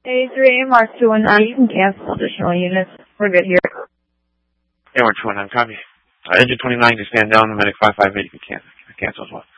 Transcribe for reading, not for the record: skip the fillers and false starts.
A3 Mark 219, you can cancel additional units. We're good here. Mark 219, copy. Engine 29, you stand down, medic 558, you can cancel as well.